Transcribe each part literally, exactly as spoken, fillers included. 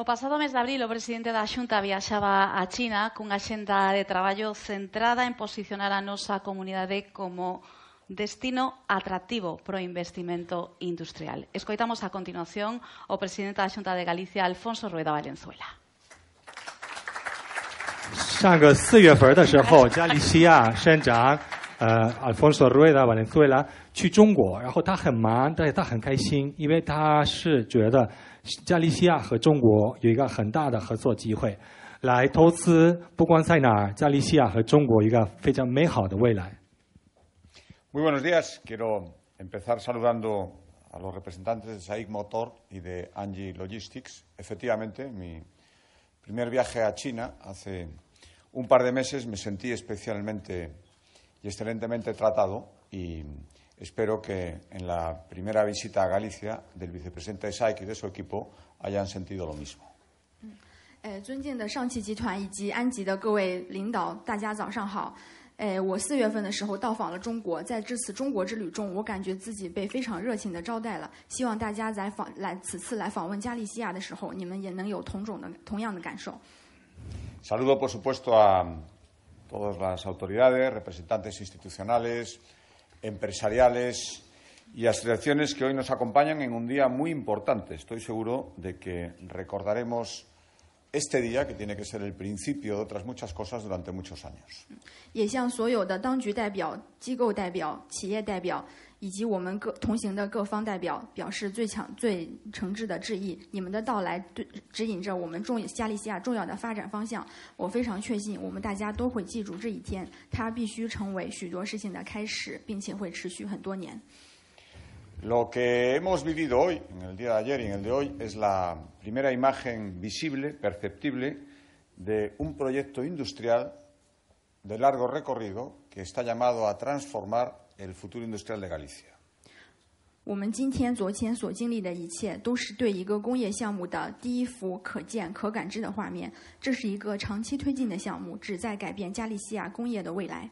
O pasado mes de abril, o presidente da Xunta viaxaba a China cunha xenda de traballo centrada en posicionar a nosa comunidade como destino atractivo para o investimento industrial. Escoitamos a continuación o presidente da Xunta de Galicia, Alfonso Rueda Valenzuela. 上个四月份的时候，加利西亚省长呃 Alfonso Rueda Valenzuela 去中国，然后他很忙，但是他很开心，因为他是觉得加利西亚和中国有一个很大的合作机会，来投资，不光在哪儿，加利西亚和中国一个非常美好的未来。 Muy buenos días. Quiero empezar saludando a los representantes de S A I C Motor y de Angie Logistics. Efectivamente, mi primer viaje a China hace un par de meses me sentí especialmente y excelentemente tratado y espero que en la primera visita a Galicia del vicepresidente de S A I C y de su equipo hayan sentido lo mismo. 呃，尊敬的上汽集团以及安吉的各位领导，大家早上好。呃，我四月份的时候到访了中国，在这次中国之旅中，我感觉自己被非常热情的招待了。希望大家在访来此次来访问加利西亚的时候，你们也能有同种的同样的感受。 Saludo, por supuesto, a todas las autoridades, representantes institucionales, empresariales y asociaciones que hoy nos acompañan en un día muy importante. Estoy seguro de que recordaremos este día, que tiene que ser el principio de otras muchas cosas durante muchos años. 也向所有的当局代表、机构代表、企业代表以及我们各同行的各方代表表示最强、最诚挚的致意。你们的到来对指引着我们重加利西亚重要的发展方向。我非常确信，我们大家都会记住这一天，它必须成为许多事情的开始，并且会持续很多年。 Lo que hemos vivido hoy, en el día de ayer y en el de hoy, es la primera imagen visible, perceptible, de un proyecto industrial de largo recorrido que está llamado a transformar el futuro industrial de Galicia. 我们今天、昨天所经历的一切，都是对一个工业项目的第一幅可见、可感知的画面。这是一个长期推进的项目，旨在改变加利西亚工业的未来。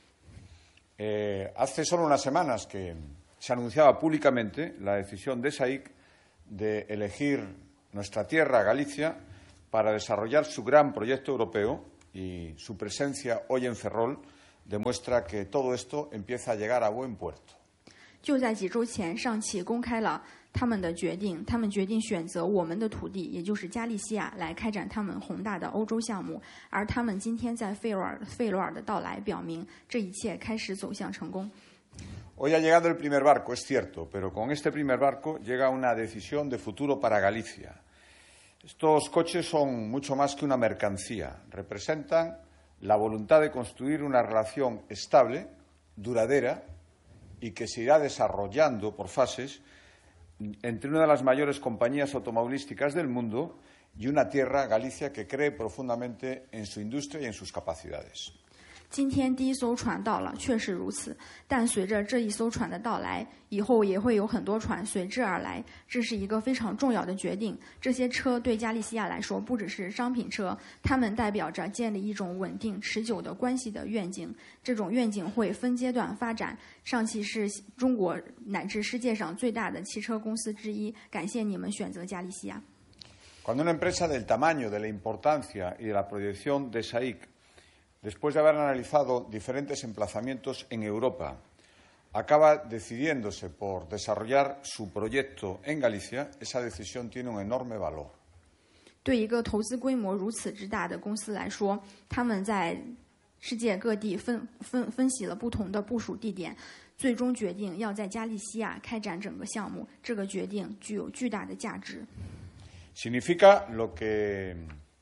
Eh, hace solo unas semanas que se anunciaba públicamente la decisión de S A I C de elegir nuestra tierra, Galicia, para desarrollar su gran proyecto europeo, y su presencia hoy en Ferrol demuestra que todo esto empieza a llegar a buen puerto. 就在几周前，上汽公开了他们的决定，他们决定选择我们的土地，也就是加利西亚，来开展他们宏大的欧洲项目。而他们今天在费罗尔费罗尔的到来，表明这一切开始走向成功。 Hoy ha llegado el primer barco, es cierto, pero con este primer barco llega una decisión de futuro para Galicia. Estos coches son mucho más que una mercancía, representan la voluntad de construir una relación estable, duradera y que se irá desarrollando por fases entre una de las mayores compañías automovilísticas del mundo y una tierra, Galicia, que cree profundamente en su industria y en sus capacidades. 今天第一艘船到了，确实如此。但随着这一艘船的到来，以后也会有很多船随之而来。这是一个非常重要的决定。这些车对加利西亚来说不只是商品车，它们代表着建立一种稳定、持久的关系的愿景。这种愿景会分阶段发展。上汽是中国乃至世界上最大的汽车公司之一。感谢你们选择加利西亚。 Cuando una empresa del tamaño, de la importancia y de la proyección de S A I C, después de haber analizado diferentes emplazamientos en Europa, acaba decidiéndose por desarrollar su proyecto en Galicia, esa decisión tiene un enorme valor. 对一个投资规模如此之大的公司来说，他们在世界各地分分分析了不同的部署地点，最终决定要在加利西亚开展整个项目。这个决定具有巨大的价值。 Significa lo que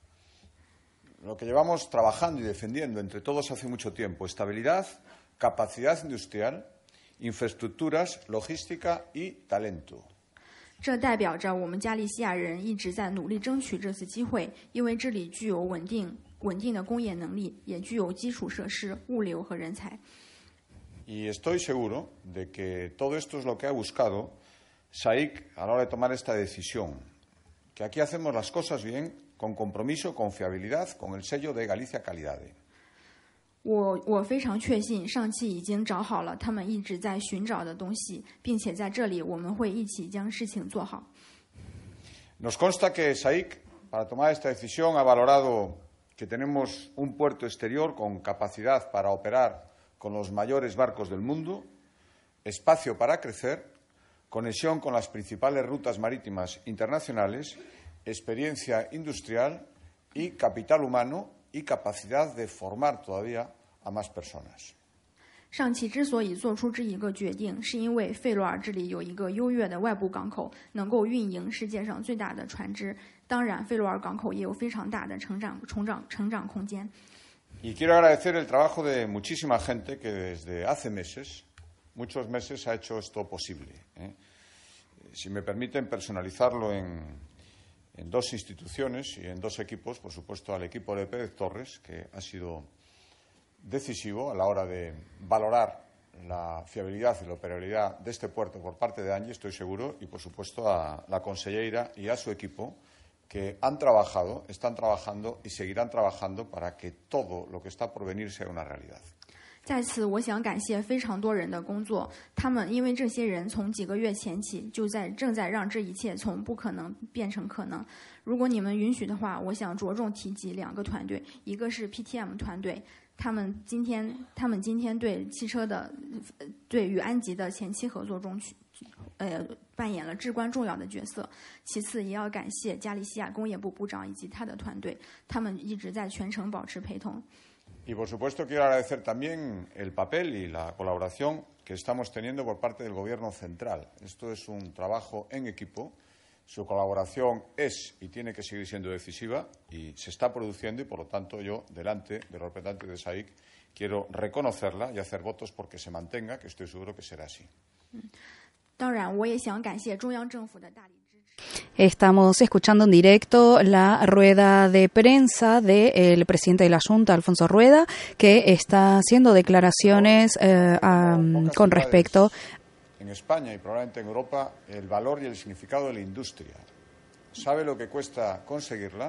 Lo que llevamos trabajando y defendiendo entre todos hace mucho tiempo: estabilidad, capacidad industrial, infraestructuras, logística y talento. 这代表着我们加利西亚人一直在努力争取这次机会，因为这里具有稳定、稳定的工业能力，也具有基础设施、物流和人才。 Y estoy seguro de que todo esto es lo que ha buscado S A I C a la hora de tomar esta decisión, que aquí hacemos las cosas bien, con compromiso, con fiabilidad, con el sello de Galicia Calidade. 我我非常确信，上汽已经找好了他们一直在寻找的东西，并且在这里我们会一起将事情做好。 Nos consta que S A I C para tomar esta decisión ha valorado que tenemos un puerto exterior con capacidad para operar con los mayores barcos del mundo, espacio para crecer, conexión con las principales rutas marítimas internacionales, experiencia industrial y capital humano y capacidad de formar todavía a más personas. 上汽之所以做出这一个决定，是因为费罗尔这里有一个优越的外部港口，能够运营世界上最大的船只。当然，费罗尔港口也有非常大的成长、成长、成长空间。 Y quiero agradecer el trabajo de muchísima gente que desde hace meses, muchos meses, ha hecho esto posible. ¿eh? Si me permiten personalizarlo en, en dos instituciones y en dos equipos, por supuesto al equipo de Pérez Torres, que ha sido decisivo a la hora de valorar la fiabilidad y la operabilidad de este puerto por parte de ANGI, estoy seguro, y por supuesto a la conselleira y a su equipo, que han trabajado, están trabajando y seguirán trabajando para que todo lo que está por venir sea una realidad. 在此，我想感谢非常多人的工作，他们因为这些人从几个月前起就在正在让这一切从不可能变成可能。如果你们允许的话，我想着重提及两个团队，一个是 P T M 团队。他们今天，他们今天对汽车的，对与安吉的前期合作中，呃，扮演了至关重要的角色。其次，也要感谢加利西亚工业部部长以及他的团队，他们一直在全程保持陪同。 Y por supuesto quiero agradecer también el papel y la colaboración que estamos teniendo por parte del Gobierno central. Esto es un trabajo en equipo. Su colaboración es y tiene que seguir siendo decisiva y se está produciendo y, por lo tanto, yo, delante de los representantes de S A I C, quiero reconocerla y hacer votos porque se mantenga, que estoy seguro que será así. 当然，我也想感谢中央政府的大力支持。 Estamos escuchando en directo la rueda de prensa del presidente de la Junta, Alfonso Rueda, que está haciendo declaraciones eh, um, con respecto en España y probablemente en Europa el valor y el significado de la industria. Sabe lo que cuesta conseguirla,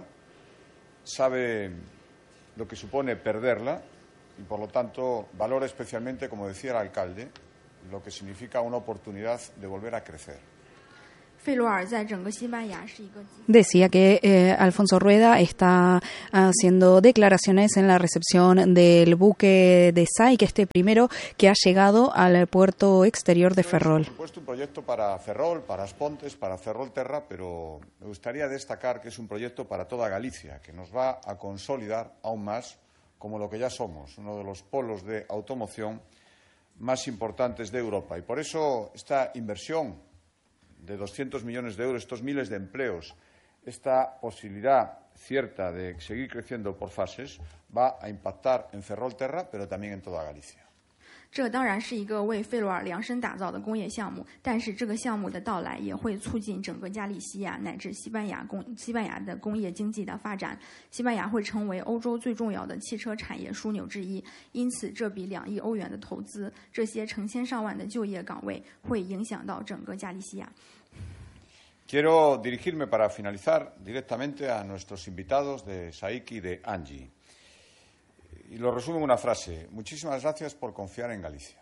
sabe lo que supone perderla y, por lo tanto, valora especialmente, como decía el alcalde, lo que significa una oportunidad de volver a crecer. Decía que eh, Alfonso Rueda está haciendo declaraciones en la recepción del buque de S A I C, este primero que ha llegado al puerto exterior de Ferrol. Por supuesto, un proyecto para Ferrol, para Aspontes, para Ferrolterra, pero me gustaría destacar que es un proyecto para toda Galicia, que nos va a consolidar aún más como lo que ya somos, uno de los polos de automoción más importantes de Europa. Y por eso esta inversión de doscientos millones de euros, estos miles de empleos, esta posibilidad cierta de seguir creciendo por fases, va a impactar en Ferrolterra, pero también en toda Galicia. 这当然是一个为费罗尔量身打造的工业项目，但是这个项目的到来也会促进整个加利西亚乃至西班牙工西班牙的工业经济的发展。西班牙会成为欧洲最重要的汽车产业枢纽之一，因此这笔两亿欧元的投资，这些成千上万的就业岗位会影响到整个加利西亚。 Quiero dirigirme para finalizar directamente a nuestros invitados de S A I C y de ANGI. Y lo resumo en una frase. Muchísimas gracias por confiar en Galicia.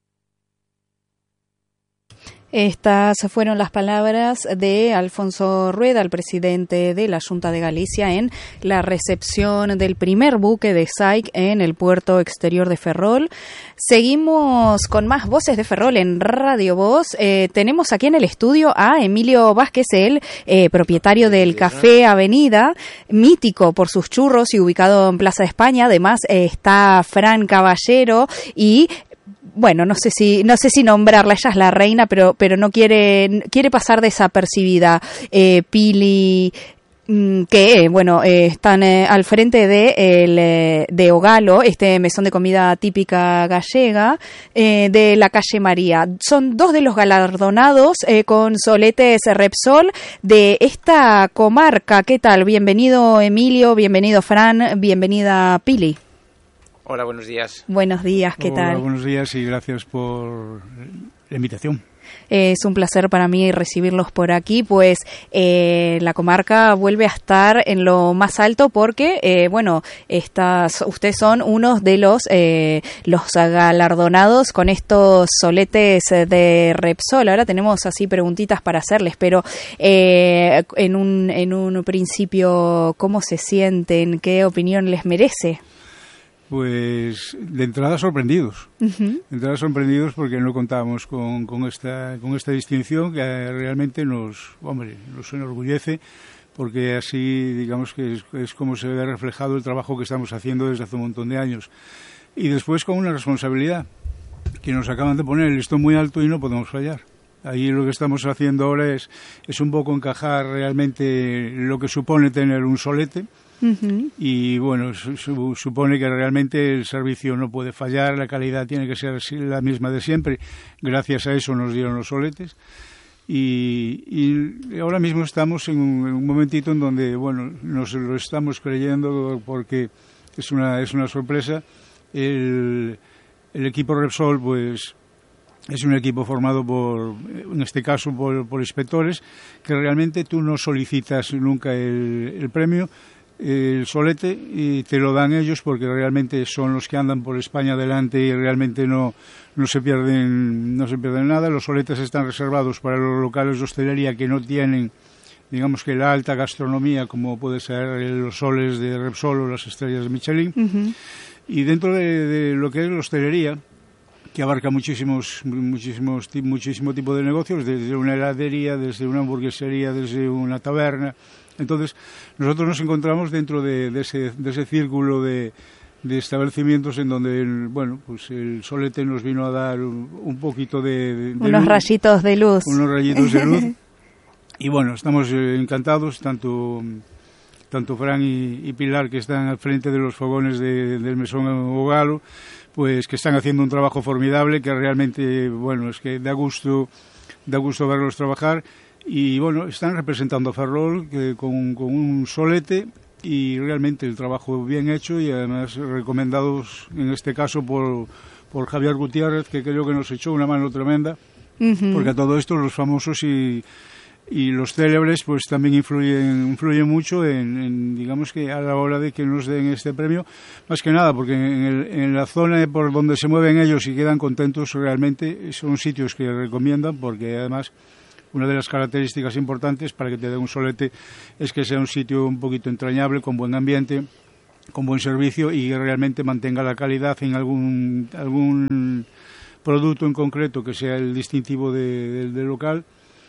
Estas fueron las palabras de Alfonso Rueda, el presidente de la Junta de Galicia, en la recepción del primer buque de S A I C en el puerto exterior de Ferrol. Seguimos con más voces de Ferrol en Radio Voz. Eh, tenemos aquí en el estudio a Emilio Vázquez, el eh, propietario del Café Avenida, mítico por sus churros y ubicado en Plaza de España. Además eh, está Fran Caballero y... Bueno, no sé si no sé si nombrarla, ella es la reina, pero pero no quiere quiere pasar desapercibida. Eh, Pili, que bueno eh, están eh, al frente de el, eh, de Ogalo, este mesón de comida típica gallega eh, de la calle María. Son dos de los galardonados eh, con soletes Repsol de esta comarca. ¿Qué tal? Bienvenido Emilio, bienvenido Fran, bienvenida Pili. Hola, buenos días. Buenos días, ¿qué Hola, tal? Buenos días y gracias por la invitación. Es un placer para mí recibirlos por aquí, pues eh, la comarca vuelve a estar en lo más alto porque, eh, bueno, estas, ustedes son unos de los eh, los galardonados con estos soletes de Repsol. Ahora tenemos así preguntitas para hacerles, pero eh, en un en un principio, ¿cómo se sienten? ¿Qué opinión les merece? Pues de entrada sorprendidos, uh-huh. de entrada sorprendidos porque no contábamos con, con esta con esta distinción que realmente nos, hombre, nos enorgullece, porque así digamos que es, es como se ve reflejado el trabajo que estamos haciendo desde hace un montón de años. Y después con una responsabilidad que nos acaban de poner el listón muy alto y no podemos fallar. Ahí lo que estamos haciendo ahora es, es un poco encajar realmente lo que supone tener un solete. Uh-huh. Y bueno, su, supone que realmente el servicio no puede fallar, la calidad tiene que ser la misma de siempre. Gracias a eso nos dieron los soletes y, y ahora mismo estamos en un, en un momentito en donde, bueno, nos lo estamos creyendo porque es una, es una sorpresa. El, el equipo Repsol, pues, es un equipo formado por, en este caso, por, por inspectores, que realmente tú no solicitas nunca el, el premio, el solete, y te lo dan ellos porque realmente son los que andan por España adelante y realmente no, no se pierden no se pierden nada. Los soletes están reservados para los locales de hostelería que no tienen, digamos, que la alta gastronomía como puede ser los soles de Repsol o las estrellas de Michelin. Uh-huh. Y dentro de, de lo que es la hostelería, que abarca muchísimos, muchísimos, muchísimo tipo de negocios, desde una heladería, desde una hamburguesería, desde una taberna. Entonces, nosotros nos encontramos dentro de, de, ese, de ese círculo de, de establecimientos en donde, el, bueno, pues el solete nos vino a dar un, un poquito de, de, de unos luz, rayitos de luz. Unos rayitos de luz. Y bueno, estamos encantados, tanto, tanto Fran y, y Pilar, que están al frente de los fogones de, del Mesón O Galo, pues que están haciendo un trabajo formidable, que realmente, bueno, es que da gusto, da gusto verlos trabajar. Y bueno, están representando a Ferrol que, con, con un solete, y realmente el trabajo bien hecho y además recomendados en este caso por, por Javier Gutiérrez, que creo que nos echó una mano tremenda, uh-huh. porque a todo esto los famosos y, y los célebres pues también influyen, influyen mucho en, en, digamos que a la hora de que nos den este premio, más que nada porque en, el, en la zona por donde se mueven ellos y quedan contentos realmente son sitios que recomiendan, porque además una de las características importantes para que te dé un solete es que sea un sitio un poquito entrañable, con buen ambiente, con buen servicio y que realmente mantenga la calidad en algún, algún producto en concreto que sea el distintivo de, de, del local.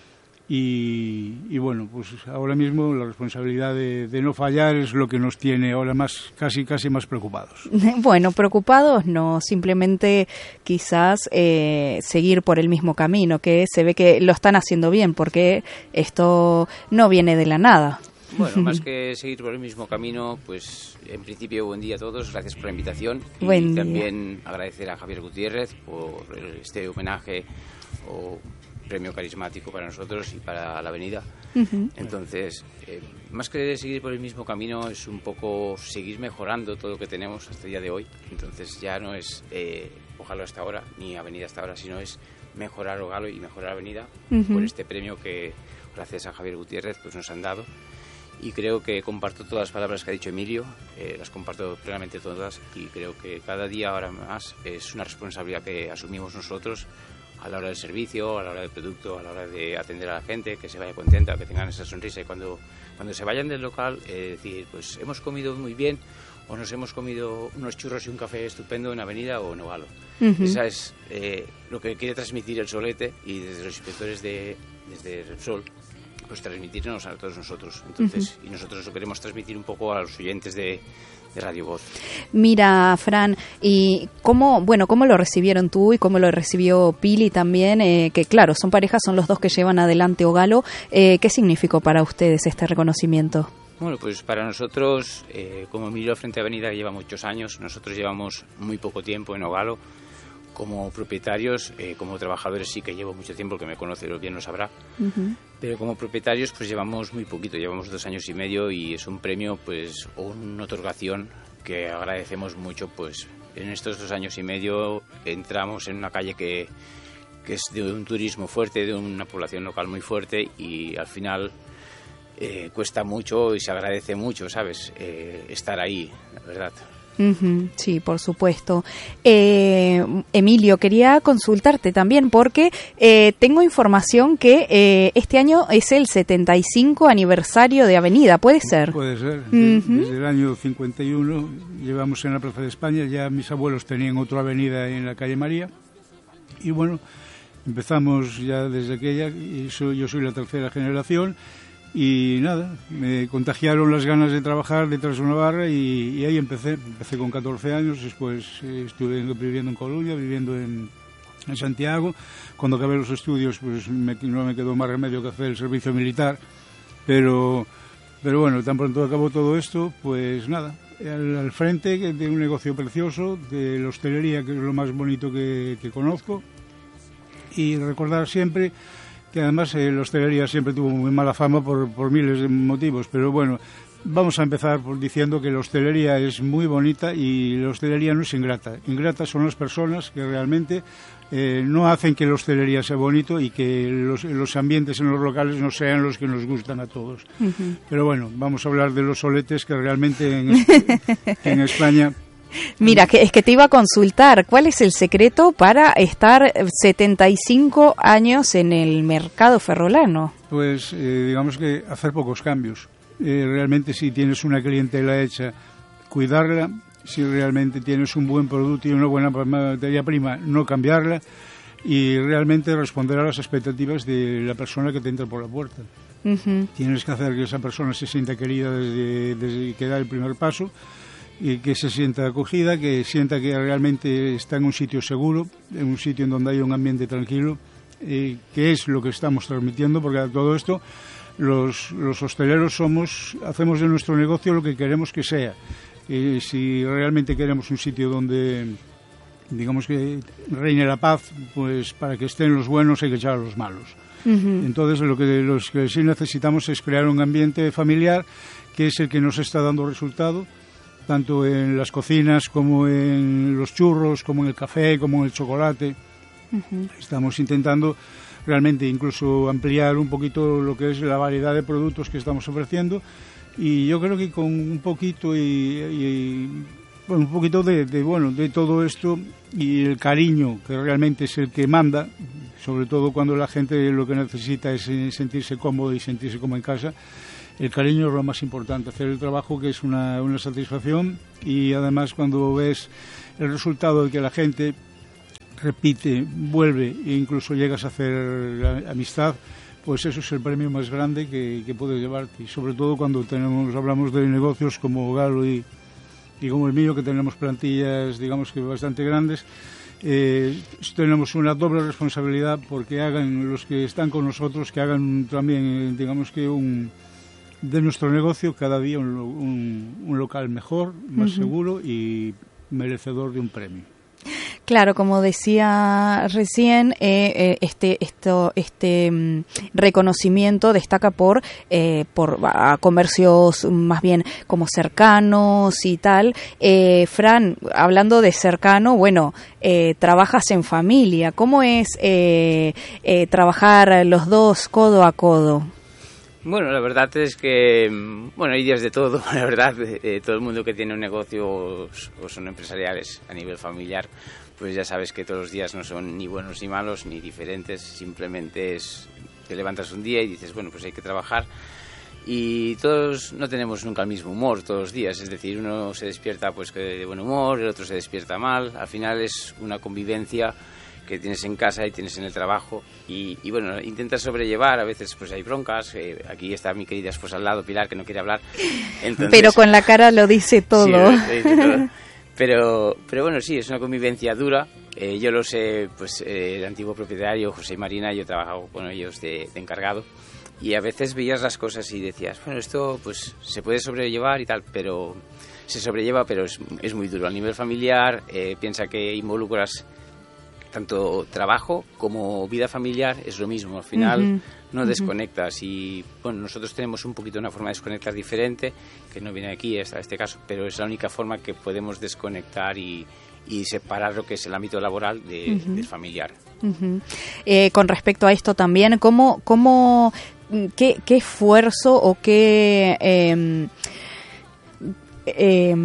Y, y bueno, pues ahora mismo la responsabilidad de, de no fallar es lo que nos tiene ahora más, casi casi más preocupados. Bueno, preocupados no, simplemente quizás eh, seguir por el mismo camino, que se ve que lo están haciendo bien, porque esto no viene de la nada. Bueno, más que seguir por el mismo camino, pues en principio buen día a todos, gracias por la invitación. Y buen también día. Agradecer a Javier Gutiérrez por este homenaje o premio carismático para nosotros y para la avenida. Uh-huh. Entonces, eh, más que seguir por el mismo camino, es un poco seguir mejorando todo lo que tenemos hasta el día de hoy. Entonces ya no es eh, Ogalo hasta ahora, ni avenida hasta ahora, sino es mejorar Ogalo y mejorar avenida uh-huh. por este premio que gracias a Javier Gutiérrez pues nos han dado. Y creo que comparto todas las palabras que ha dicho Emilio, eh, las comparto plenamente todas, y creo que cada día ahora más es una responsabilidad que asumimos nosotros a la hora del servicio, a la hora del producto, a la hora de atender a la gente, que se vaya contenta, que tengan esa sonrisa, y cuando, cuando se vayan del local, eh, decir, pues hemos comido muy bien, o nos hemos comido unos churros y un café estupendo en Avenida o en Ogalo. Uh-huh. Esa es eh, lo que quiere transmitir el solete, y desde los inspectores de desde Repsol, pues transmitirnos a todos nosotros. Entonces, uh-huh. y nosotros lo queremos transmitir un poco a los oyentes de de Radio Voz. Mira, Fran, y cómo, bueno, cómo lo recibieron tú y cómo lo recibió Pili también, eh, que claro, son parejas, son los dos que llevan adelante Ogalo. Eh, ¿Qué significó para ustedes este reconocimiento? Bueno, pues para nosotros, eh, como Emilio Frente Avenida lleva muchos años, nosotros llevamos muy poco tiempo en Ogalo. Como propietarios, eh, como trabajadores sí que llevo mucho tiempo, el que me conoce bien lo sabrá, uh-huh. pero como propietarios pues llevamos muy poquito, llevamos dos años y medio, y es un premio pues o una otorgación que agradecemos mucho. Pues en estos dos años y medio entramos en una calle que, que es de un turismo fuerte, de una población local muy fuerte, y al final eh, cuesta mucho y se agradece mucho, ¿sabes? Eh, estar ahí, la verdad. Uh-huh, sí, por supuesto. Eh, Emilio, quería consultarte también porque eh, tengo información que eh, este año es el setenta y cinco aniversario de Avenida, ¿puede ser? Puede ser. Uh-huh. Desde el año cincuenta y uno llevamos en la Plaza de España, ya mis abuelos tenían otra avenida en la calle María, y bueno, empezamos ya desde aquella, y soy, yo soy la tercera generación. Y nada, me contagiaron las ganas de trabajar detrás de una barra y, y ahí empecé. Empecé con catorce años, después eh, estuve viviendo en Coruña, viviendo en, en Santiago. Cuando acabé los estudios, pues me, no me quedó más remedio que hacer el servicio militar. Pero, pero bueno, tan pronto acabó todo esto, pues nada, al, al frente de un negocio precioso, de la hostelería, que es lo más bonito que, que conozco. Y recordar siempre que además eh, la hostelería siempre tuvo muy mala fama por, por miles de motivos, pero bueno, vamos a empezar por diciendo que la hostelería es muy bonita y la hostelería no es ingrata. Ingratas son las personas que realmente eh, no hacen que la hostelería sea bonito y que los, los ambientes en los locales no sean los que nos gustan a todos. Uh-huh. Pero bueno, vamos a hablar de los soletes que realmente en, en España... Mira, que es que te iba a consultar, ¿cuál es el secreto para estar setenta y cinco años en el mercado ferrolano? Pues eh, digamos que hacer pocos cambios. Eh, realmente si tienes una clientela hecha, cuidarla, si realmente tienes un buen producto y una buena materia prima, no cambiarla, y realmente responder a las expectativas de la persona que te entra por la puerta. Uh-huh. Tienes que hacer que esa persona se sienta querida desde, desde que da el primer paso, y que se sienta acogida, que sienta que realmente está en un sitio seguro, en un sitio en donde hay un ambiente tranquilo, eh, que es lo que estamos transmitiendo, porque a todo esto los, los hosteleros somos, hacemos de nuestro negocio lo que queremos que sea. Eh, si realmente queremos un sitio donde, digamos, que reine la paz, pues para que estén los buenos hay que echar a los malos. Uh-huh. Entonces lo que, los que sí necesitamos es crear un ambiente familiar, que es el que nos está dando resultado, tanto en las cocinas como en los churros, como en el café, como en el chocolate. Uh-huh. Estamos intentando realmente incluso ampliar un poquito lo que es la variedad de productos que estamos ofreciendo, y yo creo que con un poquito y, y bueno, un poquito de, de bueno de todo esto y el cariño, que realmente es el que manda, sobre todo cuando la gente lo que necesita es sentirse cómodo y sentirse como en casa. El cariño es lo más importante, hacer el trabajo, que es una, una satisfacción, y además cuando ves el resultado de que la gente repite, vuelve e incluso llegas a hacer amistad, pues eso es el premio más grande que, que puedes llevarte. Y sobre todo cuando tenemos hablamos de negocios como Galo y, y como el mío, que tenemos plantillas, digamos que bastante grandes, eh, tenemos una doble responsabilidad, porque hagan los que están con nosotros, que hagan también, digamos que un... de nuestro negocio cada día un, un, un local mejor, más uh-huh. seguro y merecedor de un premio. Claro, como decía recién, eh, eh, este esto este um, reconocimiento destaca por eh, por a comercios más bien como cercanos y tal. Eh, Fran, hablando de cercano, bueno, eh, trabajas en familia. ¿Cómo es eh, eh, trabajar los dos codo a codo? Bueno, la verdad es que, bueno, hay días de todo, la verdad. Eh, todo el mundo que tiene un negocio o, o son empresariales a nivel familiar, pues ya sabes que todos los días no son ni buenos ni malos, ni diferentes. Simplemente es, te levantas un día y dices, bueno, pues hay que trabajar. Y todos no tenemos nunca el mismo humor todos los días. Es decir, uno se despierta pues de buen humor, el otro se despierta mal. Al final es una convivencia que tienes en casa y tienes en el trabajo, y, y bueno, intentas sobrellevar. A veces pues hay broncas. Eh, aquí está mi querida esposa al lado, Pilar, que no quiere hablar. Entonces, pero con la cara lo dice todo. Sí, lo, lo dice todo. Pero, pero bueno, sí, es una convivencia dura. Eh, yo lo sé, pues eh, el antiguo propietario, José y Marina, yo he trabajado con ellos de, de encargado, y a veces veías las cosas y decías, bueno, esto pues se puede sobrellevar y tal, pero se sobrelleva, pero es, es muy duro. A nivel familiar, eh, piensa que involucras tanto trabajo como vida familiar, es lo mismo. Al final uh-huh. no uh-huh. desconectas, y bueno, nosotros tenemos un poquito una forma de desconectar diferente, que no viene aquí hasta este caso, pero es la única forma que podemos desconectar y, y separar lo que es el ámbito laboral de, uh-huh. del familiar. Uh-huh. Eh, con respecto a esto también, ¿cómo, cómo, qué, qué esfuerzo o qué, eh, eh,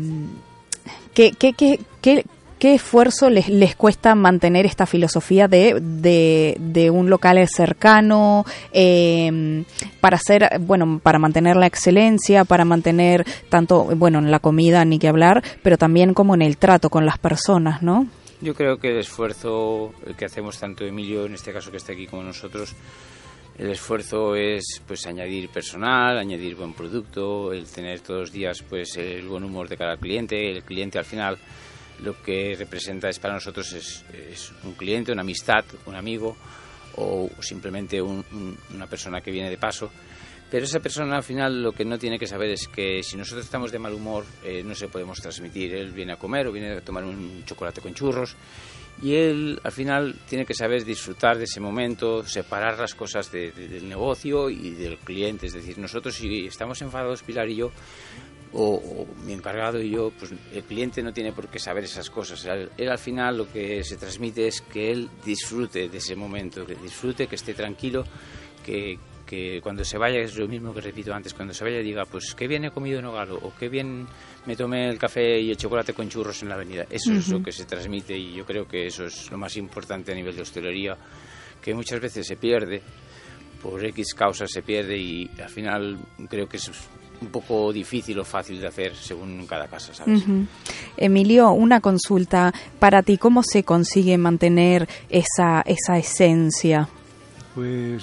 qué, qué, qué, qué ¿Qué esfuerzo les, les cuesta mantener esta filosofía de, de, de un local cercano, eh, para hacer, bueno, para mantener la excelencia, para mantener tanto, bueno, en la comida ni que hablar, pero también como en el trato con las personas, ¿no? Yo creo que el esfuerzo que hacemos tanto Emilio, en este caso que está aquí, como nosotros, el esfuerzo es pues añadir personal, añadir buen producto, el tener todos los días pues el buen humor de cada cliente. El cliente al final lo que representa es para nosotros es, es un cliente, una amistad, un amigo o simplemente un, un, una persona que viene de paso. Pero esa persona al final lo que no tiene que saber es que si nosotros estamos de mal humor eh, no se podemos transmitir. Él viene a comer o viene a tomar un chocolate con churros y él al final tiene que saber disfrutar de ese momento, separar las cosas de, de, del negocio y del cliente. Es decir, nosotros si estamos enfadados, Pilar y yo, O, o mi encargado y yo, pues el cliente no tiene por qué saber esas cosas. Él, él al final lo que se transmite es que él disfrute de ese momento, que disfrute, que esté tranquilo, que, que cuando se vaya, es lo mismo que repito antes, cuando se vaya diga, pues qué bien he comido en Nogalo, o qué bien me tomé el café y el chocolate con churros en la avenida. Eso uh-huh. es lo que se transmite y yo creo que eso es lo más importante a nivel de hostelería, que muchas veces se pierde, por X causas se pierde y al final creo que es un poco difícil o fácil de hacer según cada casa, ¿sabes? Uh-huh. Emilio, una consulta para ti, ¿cómo se consigue mantener esa esa esencia? Pues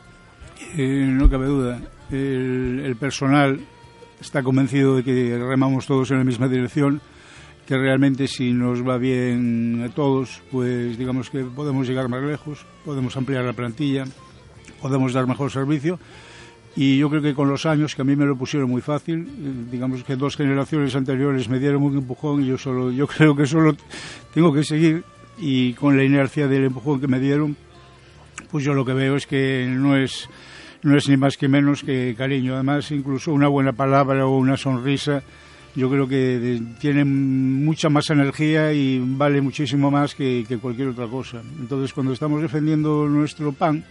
eh, no cabe duda, el, el personal está convencido de que remamos todos en la misma dirección, que realmente si nos va bien a todos, pues digamos que podemos llegar más lejos, podemos ampliar la plantilla, podemos dar mejor servicio. Y yo creo que con los años, que a mí me lo pusieron muy fácil, digamos que dos generaciones anteriores me dieron un empujón y yo solo, yo creo que solo tengo que seguir, y con la inercia del empujón que me dieron, pues yo lo que veo es que no es, no es ni más que menos que cariño. Además, incluso una buena palabra o una sonrisa, yo creo que tiene mucha más energía y vale muchísimo más que, que cualquier otra cosa. Entonces, cuando estamos defendiendo nuestro pan,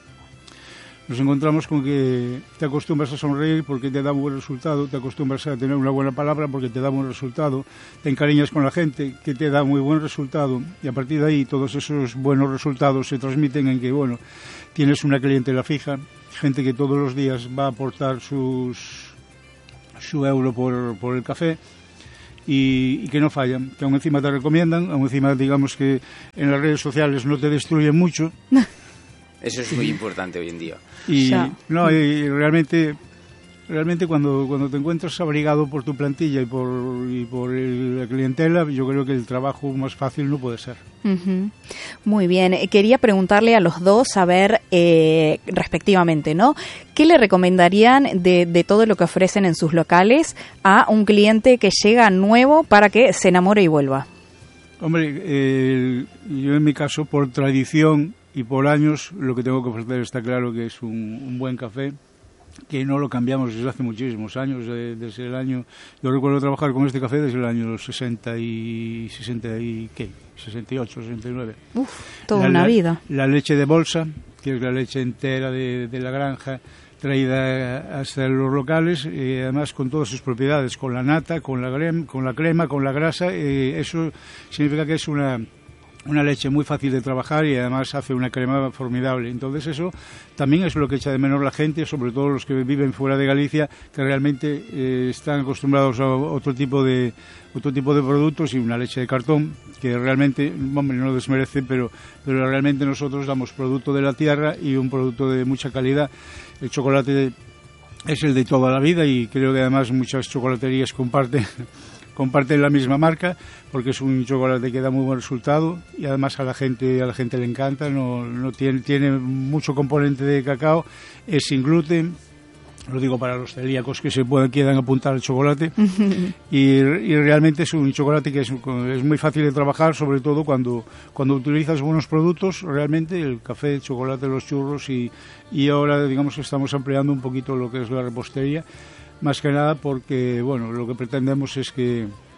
nos encontramos con que te acostumbras a sonreír porque te da un buen resultado, te acostumbras a tener una buena palabra porque te da un buen resultado, te encariñas con la gente que te da muy buen resultado, y a partir de ahí todos esos buenos resultados se transmiten en que, bueno, tienes una clientela fija, gente que todos los días va a aportar sus, su euro por, por el café, y, y que no fallan, que aún encima te recomiendan, aún encima digamos que en las redes sociales no te destruyen mucho. Eso es muy importante hoy en día. Y, no, y realmente, realmente cuando, cuando te encuentras abrigado por tu plantilla y por, y por el, la clientela, yo creo que el trabajo más fácil no puede ser. Uh-huh. Muy bien. Quería preguntarle a los dos, a ver, eh, respectivamente, ¿no? ¿Qué le recomendarían de, de todo lo que ofrecen en sus locales a un cliente que llega nuevo para que se enamore y vuelva? Hombre, eh, yo en mi caso, por tradición y por años, lo que tengo que ofrecer está claro que es un, un buen café, que no lo cambiamos desde hace muchísimos años, eh, desde el año, yo recuerdo trabajar con este café desde el año sesenta y, sesenta y, ¿qué? sesenta y ocho, sesenta y nueve. Uf, toda la, una la, vida. La leche de bolsa, que es la leche entera de, de la granja, traída hasta los locales, eh, además con todas sus propiedades, con la nata, con la, crema, con la crema, con la grasa, eh, eso significa que es una... una leche muy fácil de trabajar y además hace una crema formidable. Entonces eso también es lo que echa de menos la gente, sobre todo los que viven fuera de Galicia, que realmente eh, están acostumbrados a otro tipo de otro tipo de productos, y una leche de cartón que realmente, hombre, no desmerece, pero, pero realmente nosotros damos producto de la tierra y un producto de mucha calidad. El chocolate es el de toda la vida y creo que además muchas chocolaterías comparten comparten la misma marca, porque es un chocolate que da muy buen resultado y además a la gente a la gente le encanta. No, no tiene, tiene mucho componente de cacao, es sin gluten, lo digo para los celíacos que se puedan, quieran apuntar al chocolate. y, y realmente es un chocolate que es, es muy fácil de trabajar, sobre todo cuando, cuando utilizas buenos productos, realmente el café, el chocolate, los churros, y, y ahora digamos que estamos ampliando un poquito lo que es la repostería. Más que nada porque, bueno, lo que pretendemos es que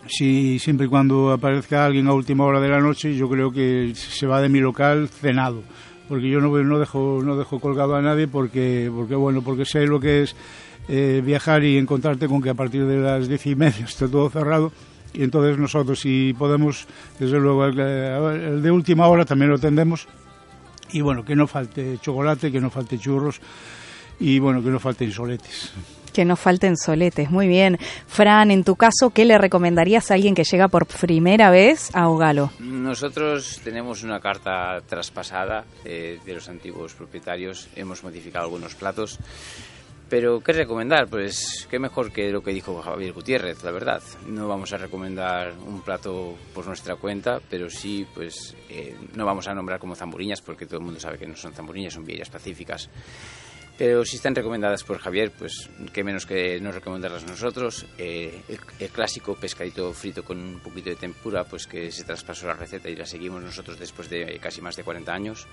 si siempre y cuando aparezca alguien a última hora de la noche, yo creo que se va de mi local cenado, porque yo no, no dejo no dejo colgado a nadie, porque porque bueno porque sé lo que es eh, viajar y encontrarte con que a partir de las diez y media está todo cerrado, y entonces nosotros, si podemos, desde luego el, el de última hora también lo tendemos, y bueno, que no falte chocolate, que no falte churros, y bueno, que no falten soletes. Que no falten soletes, muy bien. Fran, en tu caso, ¿qué le recomendarías a alguien que llega por primera vez a Ogalo? Nosotros tenemos una carta traspasada eh, de los antiguos propietarios, hemos modificado algunos platos, pero ¿qué recomendar? Pues qué mejor que lo que dijo Javier Gutiérrez, la verdad. No vamos a recomendar un plato por nuestra cuenta, pero sí, pues eh, no vamos a nombrar como zamburiñas, porque todo el mundo sabe que no son zamburiñas, son vieiras pacíficas. Pero si están recomendadas por Javier, pues qué menos que no recomendarlas nosotros. Eh, el, el clásico pescadito frito con un poquito de tempura, pues que se traspasó la receta y la seguimos nosotros después de casi más de cuarenta años.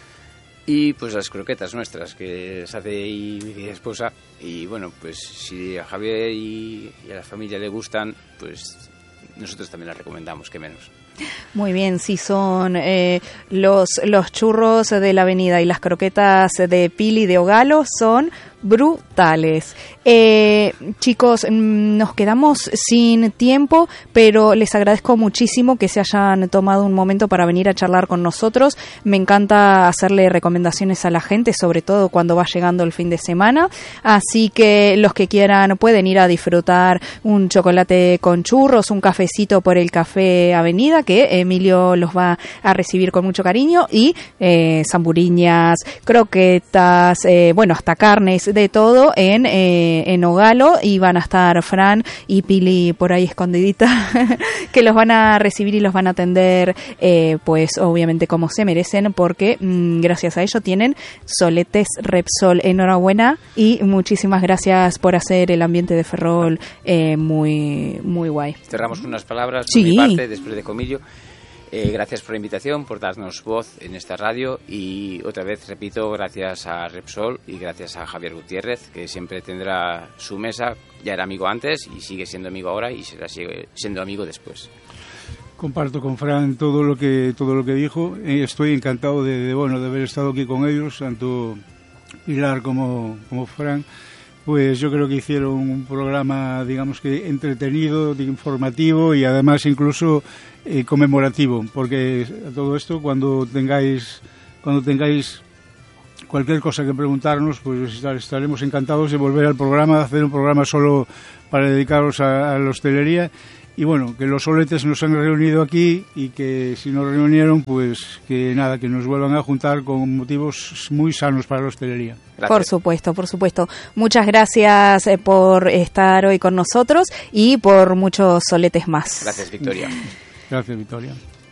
Y pues las croquetas nuestras, que las hace ahí mi esposa. Y bueno, pues si a Javier y, y a la familia le gustan, pues nosotros también las recomendamos, qué menos. Muy bien, sí, son eh, los, los churros de la avenida y las croquetas de Pili de Ogalo son brutales. Eh, chicos, nos quedamos sin tiempo, pero les agradezco muchísimo que se hayan tomado un momento para venir a charlar con nosotros. Me encanta hacerle recomendaciones a la gente, sobre todo cuando va llegando el fin de semana. Así que los que quieran pueden ir a disfrutar un chocolate con churros, un cafecito por el Café Avenida, que Emilio los va a recibir con mucho cariño, y eh, zamburiñas, croquetas, eh, bueno, hasta carnes, de todo en, eh, en Ogalo, y van a estar Fran y Pili por ahí escondidita que los van a recibir y los van a atender eh, pues obviamente como se merecen, porque mmm, gracias a ello tienen soletes Repsol. Enhorabuena y muchísimas gracias por hacer el ambiente de Ferrol eh, muy, muy guay. Cerramos con unas palabras sí. por mi parte, después de Comilio. Eh, gracias por la invitación, por darnos voz en esta radio, y otra vez repito, gracias a Repsol y gracias a Javier Gutiérrez, que siempre tendrá su mesa. Ya era amigo antes y sigue siendo amigo ahora y será siendo amigo después. Comparto con Fran todo lo que todo lo que dijo. Eh, estoy encantado de, de bueno de haber estado aquí con ellos, tanto Pilar como como Fran. Pues yo creo que hicieron un programa, digamos que entretenido, informativo y además incluso eh, conmemorativo, porque a todo esto, cuando tengáis cuando tengáis cualquier cosa que preguntarnos, pues estaremos encantados de volver al programa, de hacer un programa solo para dedicaros a, a la hostelería. Y bueno, que los soletes nos han reunido aquí, y que si nos reunieron, pues que nada, que nos vuelvan a juntar con motivos muy sanos para la hostelería. Gracias. Por supuesto, por supuesto. Muchas gracias eh, por estar hoy con nosotros y por muchos soletes más. Gracias, Victoria. Gracias, Victoria.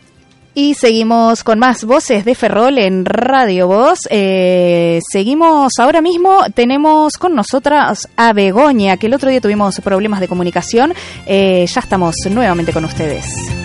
Y seguimos con más voces de Ferrol en Radio Voz. Eh, seguimos ahora mismo, tenemos con nosotras a Begoña, que el otro día tuvimos problemas de comunicación. Eh, ya estamos nuevamente con ustedes.